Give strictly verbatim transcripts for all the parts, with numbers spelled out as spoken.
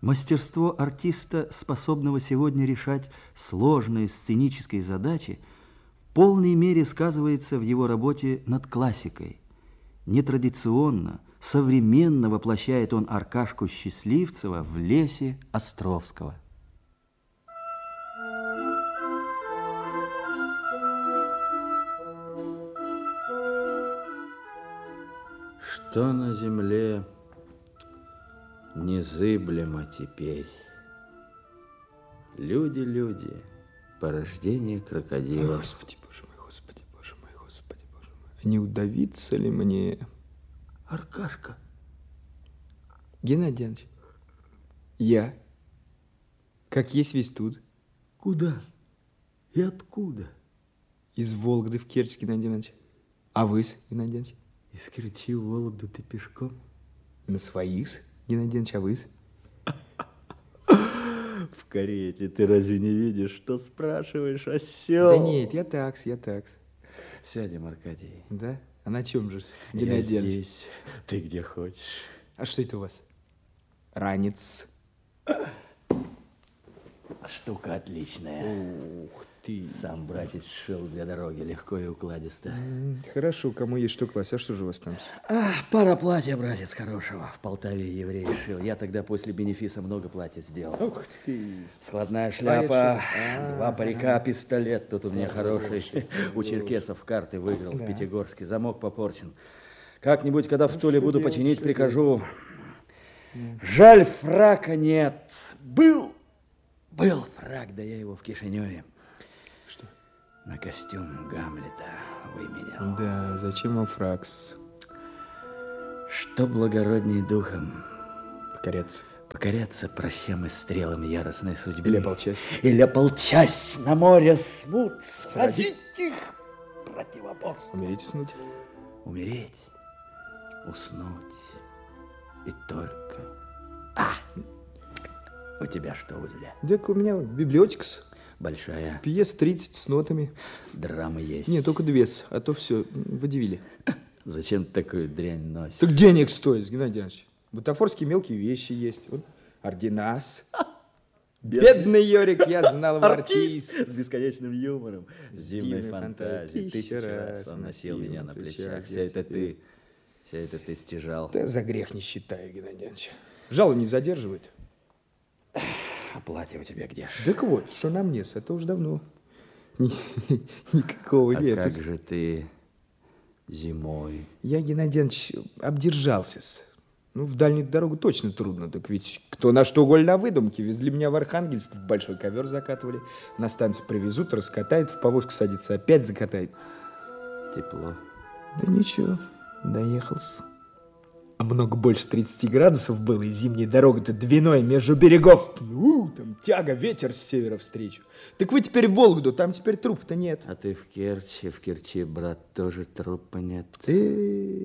Мастерство артиста, способного сегодня решать сложные сценические задачи, в полной мере сказывается в его работе над классикой. Нетрадиционно, современно воплощает он Аркашку Счастливцева в лесе Островского. Что на земле незыблемо теперь? Люди, люди, порождение крокодила. Господи, боже мой, господи, боже мой, господи, боже мой. Не удавиться ли мне? Аркашка. Геннадий Иванович, я, как есть весь тут. Куда? И откуда? Из Вологды в Керчь, Геннадий Иванович. А вы-с, Геннадий Иванович? Из Керчи в Вологду ты пешком? На своих-с, Геннадий Иванович, а вы-с? В карете ты разве не видишь, что спрашиваешь, осел? Да нет, я такс, я такс. Сядем, Аркадий. Да? А на чем же, Я Геннадий Иванович? здесь, ты где хочешь. А что это у вас? Ранец. Штука отличная. Ух ты. Сам братец сшил для дороги, легко и укладисто. Хорошо, кому есть что класть. А что же у вас там? А, пара платья, братец, хорошего. В Полтаве еврей шил. Я тогда после бенефиса много платьев сделал. Ух ты. Складная шляпа, А, два парика, пистолет. Тут у меня Хороший, хороший. У черкесов карты выиграл Да. в Пятигорске. Замок попорчен. Как-нибудь, когда в Туле буду делать, починить, что прикажу. Жаль, фрака нет. Был, был фрак, да я его в Кишиневе Что? на костюм Гамлета выменял. Да, зачем вам фракс? Что благородней духом Покоряться. покоряться прощам и стрелам яростной судьбы. Или ополчась. Или ополчась на море смут, сразить их противоборство. Умереть, уснуть. Умереть, уснуть и только... А! У тебя что в узле? Так у меня библиотека Большая. пьес тридцать с нотами. Драмы есть. Нет, только две, а то все водевили. Зачем ты такую дрянь носишь? Так денег стоит, Геннадий Иванович. Бутафорские мелкие вещи есть. Вот ординас. Бедный Йорик, я знал в артист. С бесконечным юмором, с С дивной дивной фантазией. фантазией. Тысячу Тысячу раз раз он носил носил меня на на плечах. плечах. Вся Я это теперь- ты, вся это ты стяжал. Да за грех не считаю, Геннадий Иванович. Жалу не задерживает. А платье у тебя где ж? Так вот, что на мне, это уж давно. Ни- Никакого А нет. как же ты зимой? Я, Геннадий Иванович, обдержался-с. Ну, в дальнюю дорогу точно трудно. Так ведь кто на что голь на выдумке. Везли меня в Архангельск, в большой ковер закатывали. На станцию привезут, раскатает, в повозку садится, опять закатает. Тепло. Да ничего, доехался. А много больше тридцати градусов было, и зимняя дорога-то двиной между берегов. У, там тяга, ветер с севера встречу. Так вы теперь в Вологду, там теперь трупа-то нет. А ты в Керчи, в Керчи, брат, тоже трупа нет. Э,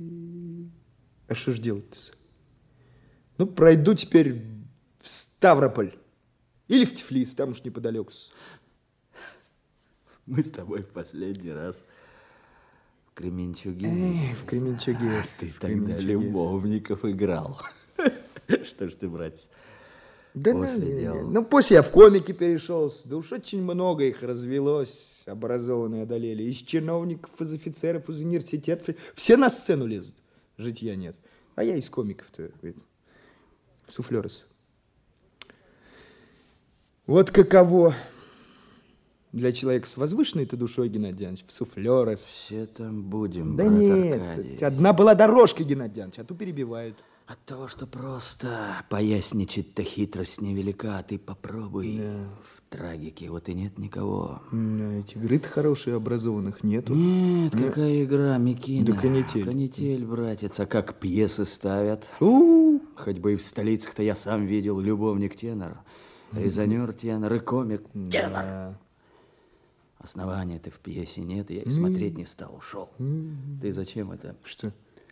А что ж делать-то? Ну, пройду теперь в Ставрополь. Или в Тифлис, там уж неподалеку. Мы с тобой в последний раз в Кременчуге. Эй, в Кременчуге. Ты в тогда Кременчуге. любовников играл. Что ж ты, братец, Да после ну, не, не. делал? Ну, после я в комики перешел. Да уж очень много их развелось. Образованные одолели. Из чиновников, из офицеров, из университетов. Все на сцену лезут. Житья нет. А я из комиков-то, ведь, в суфлерос. Вот каково для человека с возвышенной-то душой, Геннадий Иванович, в суфлерос. Все там будем, Да брат нет, Аркадий. одна была дорожка, Геннадий Иванович, а то перебивают. От того, что просто поясничать-то хитрость невелика, а ты попробуй. Да. В трагике вот и нет никого. А эти игры-то хорошие, образованных нету. Нет, какая игра, Микина. Да канитель. Канитель, братец, а как пьесы ставят. У, Хоть бы и в столицах-то я сам видел любовник-тенор, резонер-тенор и комик-тенор. да. Основания-то в пьесе нет, я и смотреть не стал, ушел. Ты зачем это? Что?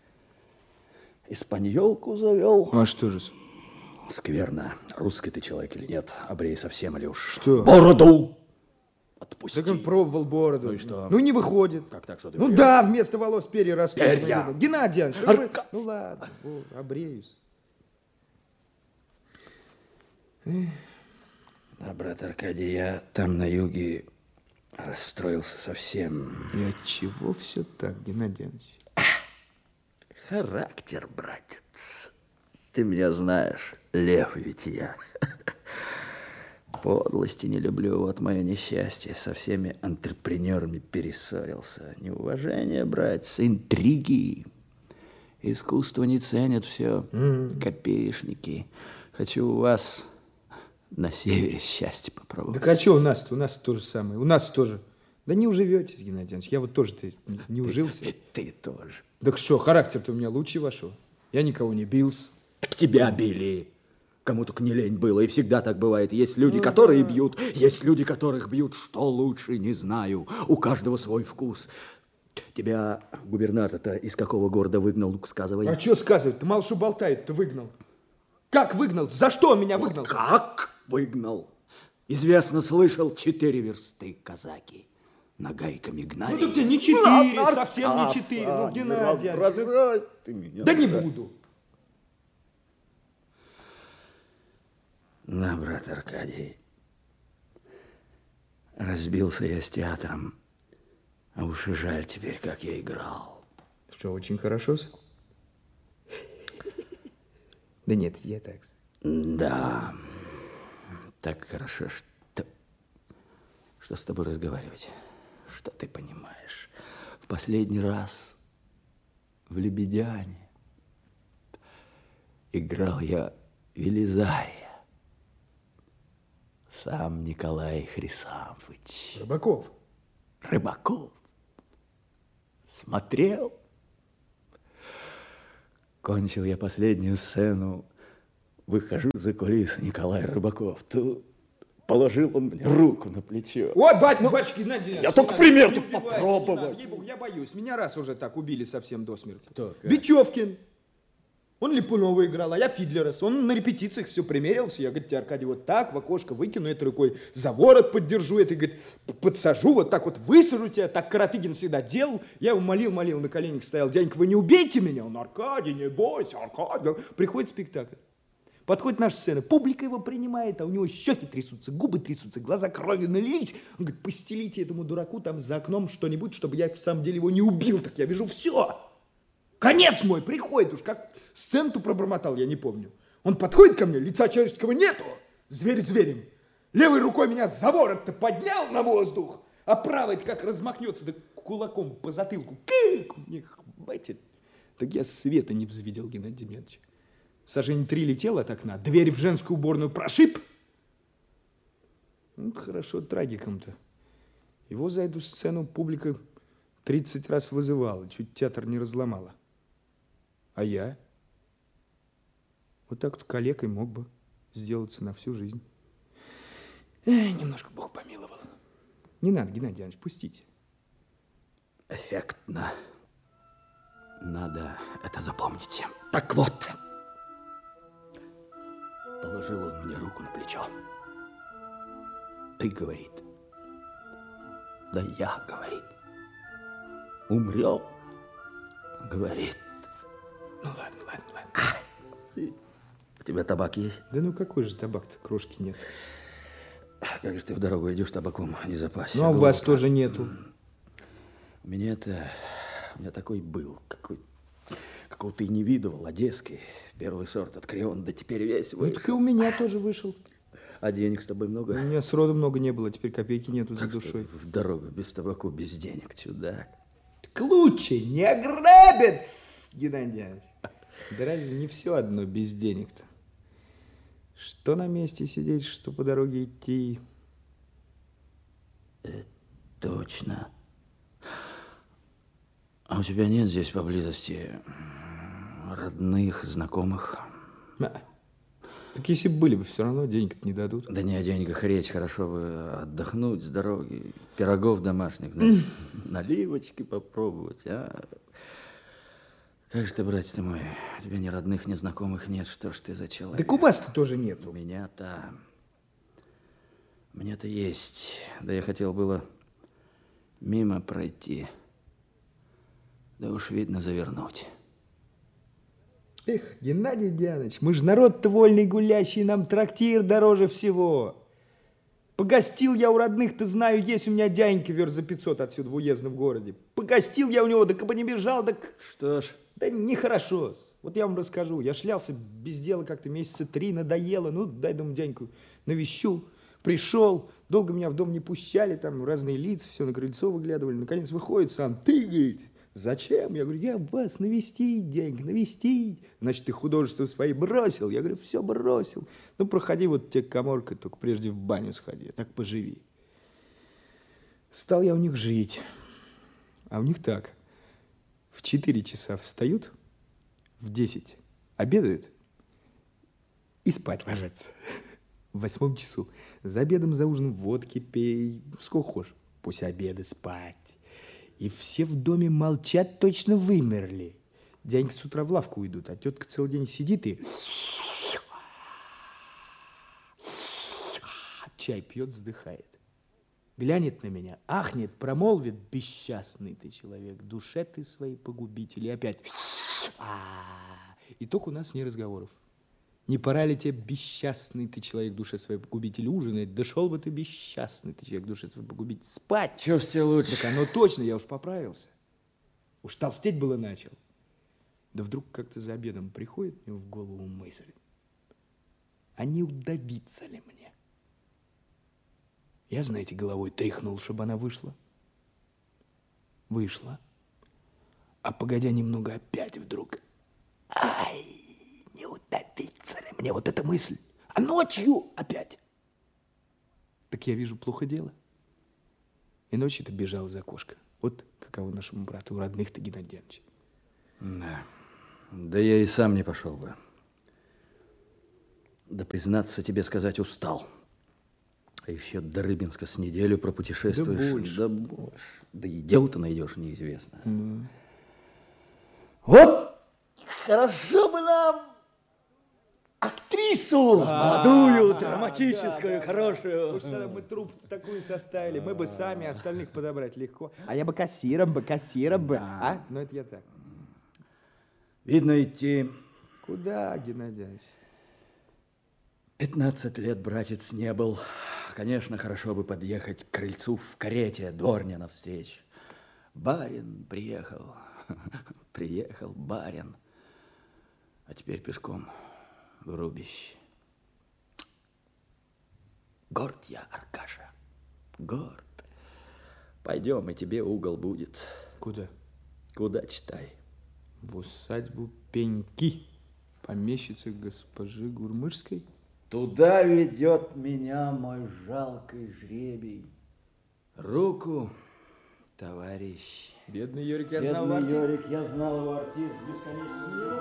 Испаньолку завел? А что же? Скверно. Русский ты человек или нет? Обрей совсем или уж... Что? Бороду! Отпусти. Так он пробовал бороду. Ну и что? Ну не выходит. Как так, что ты Ну перья? да, вместо волос перья растут. Перья! Геннадий Иванович, что ж вы- ну ладно, о, обреюсь. Да, брат Аркадий, я там на юге расстроился совсем. И от чего все так, Геннадий Иванович? Характер, братец. Ты меня знаешь, лев ведь я. Подлости не люблю, вот мое несчастье. Со всеми антрепренерами перессорился. Неуважение, братец, интриги. Искусство не ценят все. Mm. Копеечники. Хочу у вас на севере счастье попробовать. Так а что у нас-то? У нас то же самое. У нас тоже. Да не уживетесь, Геннадий Иванович. Я вот тоже-то не ужился. И ты тоже. Так что, характер-то у меня лучше вашего. Я никого не бился. Так тебя били. Кому только не лень было, и всегда так бывает. Есть люди, ну, которые да. бьют, есть люди, которых бьют. Что лучше, не знаю. У каждого свой вкус. Тебя губернатор-то из какого города выгнал? Ну-ка, сказывай. А что сказывать? Ты мало что болтает-то выгнал. Как выгнал? За что он меня выгнал? Вот как выгнал? Известно, слышал, четыре версты казаки нагайками гнали. Ну, так тебе не четыре, а, совсем а, не четыре. А, ну, Геннадий, Иванович. Ты меня. Да не буду. На, брат Аркадий, разбился я с театром, а уж и жаль теперь, как я играл. Что, очень хорошо? Да нет, я так. Да, так хорошо, что, что с тобой разговаривать, что ты понимаешь. В последний раз в «Лебедяне» играл я Велизария. Сам Николай Хрисамфович. Рыбаков. Рыбаков. Смотрел. Кончил я последнюю сцену. Выхожу за кулисы, Николай Рыбаков. Тут положил он мне руку на плечо. Вот, бать, ну, батюшки, Геннадий, я только пример тут попробовал. Я боюсь, меня раз уже так убили совсем до смерти. Кто? Бечевкин. Он Липунова играл, а я Фидлерас. Он на репетициях все примерился. Я, говорит, тебе, Аркадий, вот так в окошко выкину, этой рукой за ворот поддержу, это, говорит, подсажу, вот так вот высажу тебя. Так Карапигин всегда делал. Я его молил, молил, на коленях стоял. Дяденька, вы не убейте меня. Он, Аркадий, не бойся, Аркадий. Приходит спектакль. Подходит наша сцена. Публика его принимает, а у него щеки трясутся, губы трясутся, глаза кровью налились. Он говорит, постелите этому дураку там за окном что-нибудь, чтобы я в самом деле его не убил. Так я вижу, все. Конец мой, приходит уж, как... Сцену-то пробормотал, я не помню. Он подходит ко мне, лица человеческого нету. Зверь зверем. Левой рукой меня за ворот-то поднял на воздух, а правой-то как размахнется, да кулаком по затылку. Кык! Мне хватит. Так я света не взвидел, Геннадий Демьянович. Сажень три летел от окна, дверь в женскую уборную прошиб. Ну, хорошо, трагиком-то. Его за эту сцену публика тридцать раз вызывала, чуть театр не разломала. А я? Вот так вот калекой мог бы сделаться на всю жизнь. Эх, немножко Бог помиловал. Не надо, Геннадий Иванович, пустите. Эффектно. Надо это запомнить. Так вот. Положил он мне руку на плечо. Ты, говорит. Да я, говорит. Умрем, говорит. Ну ладно, ладно, ладно. У тебя табак есть? Да ну какой же табак-то, крошки нет. Как же ты в дорогу идешь, табаком не запасся. Ну а у вас тоже нету. У меня-то, у меня такой был, какой, какого ты и не видывал, одесский, первый сорт от Крион, да теперь весь вышел. Ну так и у меня тоже вышел. А денег с тобой много? У меня сроду много не было, теперь копейки нету за как душой. В дорогу без табаку, без денег, чудак. Так лучше не ограбят, Геннадий Иванович. Да разве не все одно без денег-то? Что на месте сидеть, что по дороге идти? Это точно. А у тебя нет здесь поблизости родных, знакомых? А, так если бы были бы, все равно денег-то не дадут. Да не о деньгах речь, хорошо бы отдохнуть с дороги, пирогов домашних, знаешь, наливочки попробовать, а? Как же ты, братец ты мой, у тебя ни родных, ни знакомых нет, что ж ты за человек? Так у вас-то тоже нету. У меня-то, у меня-то есть, да я хотел было мимо пройти, да уж видно завернуть. Эх, Геннадий Дианович, мы же народ-то вольный гулящий, нам трактир дороже всего. Погостил я у родных, ты знаю, есть у меня дяденька верст за пятьсот отсюда в уездном городе. Погостил я у него, да кабы не бежал, так... Что ж? Да нехорошо. Вот я вам расскажу. Я шлялся без дела как-то месяца три, надоело. Ну, дай, думаю, дяденьку навещу. Пришел, долго меня в дом не пущали, там разные лица, все на крыльцо выглядывали. Наконец выходит сам, ты, говорит, зачем? Я говорю, я вас навестить, дяденька, навестить. Значит, ты художество свои бросил? Я говорю, все бросил. Ну, проходи вот те каморка, только прежде в баню сходи, так поживи. Стал я у них жить. А у них так, в четыре часа встают, в десять обедают и спать ложатся. В восьмом часу. За обедом, за ужином водки пей, сколько хочешь. После обеда спать. И все в доме молчат, точно вымерли. Дяденька с утра в лавку уйдут, а тетка целый день сидит и... чай пьет, вздыхает. Глянет на меня, ахнет, промолвит, бесчастный ты человек, душе ты своей погубитель. И опять... И только у нас не разговоров. Не пора ли тебе, бесчастный ты человек, душе своей погубитель, ужинать? Да шел бы ты, бесчастный ты человек, душе своей погубитель, спать. Чувствуй тебе лучше. Так оно точно, я уж поправился. Уж толстеть было начал. Да вдруг как-то за обедом приходит мне в голову мысль. А не удавиться ли мне? Я, знаете, головой тряхнул, чтобы она вышла. Вышла. А погодя немного опять вдруг. Ай! Не удавиться ли мне вот эта мысль? А ночью опять. Так я вижу, плохо дело. И ночью-то бежал из окошка. Вот каково нашему брату у родных-то, Геннадий Дианович. Да. Да я и сам не пошел бы. Да, признаться тебе сказать, устал. А еще до Рыбинска с неделю пропутешествуешь. Да больше. Да больше. Да и дел-то найдешь неизвестно. Mm. Вот хорошо бы нам актрису молодую, драматическую, хорошую. Уж тогда мы труппу такую составили, мы бы сами остальных подобрать легко. А я бы кассиром бы, кассиром бы. А? Ну, это я так. Видно, идти. Куда, Геннадий Иванович? Пятнадцать лет, братец, не был. Конечно, хорошо бы подъехать к крыльцу в карете, дворня навстречу. Барин приехал, приехал барин. А теперь пешком в рубище. Горд я, Аркаша, горд. Пойдем, и тебе угол будет. Куда? Куда, читай. В усадьбу Пеньки, помещицы госпожи Гурмышской. Туда ведет меня мой жалкий жребий. Руку, товарищ. Бедный Йорик, я Бедный знал его артист. Йорик, я знал его артист, бесконечно.